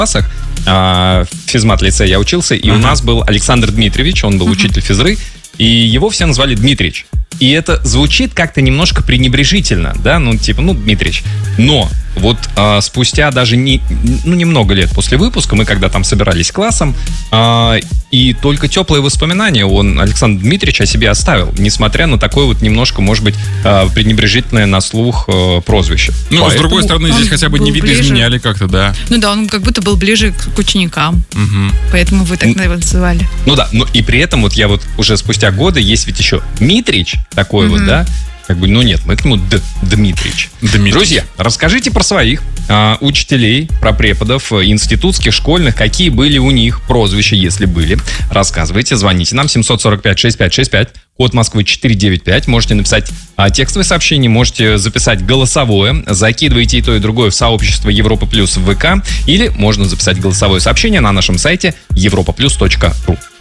классах, в физмат-лицее я учился, и у нас был Александр Дмитриевич, он был учитель физры, и его все назвали Дмитрич. И это звучит как-то немножко пренебрежительно, да, Дмитрич. Но вот спустя даже немного лет после выпуска, мы когда там собирались классом, и только теплые воспоминания Александр Дмитриевич, о себе оставил, несмотря на такое вот немножко, может быть, пренебрежительное на слух прозвище. Ну, с другой стороны, здесь хотя бы не видоизменяли как-то, да. Ну да, он как будто был ближе к ученикам, поэтому вы так его называли. Ну да, но и при этом вот я вот уже спустя годы, есть ведь еще Дмитрич такой вот, да, как бы, нет, мы к нему Дмитрич. Друзья, расскажите про своих учителей, про преподов институтских, школьных, какие были у них прозвища, если были. Рассказывайте, звоните нам 745-6565, код Москвы 495. Можете написать текстовое сообщение, можете записать голосовое, закидывайте и то, и другое в сообщество Европа Плюс в ВК, или можно записать голосовое сообщение на нашем сайте europaplus.ru.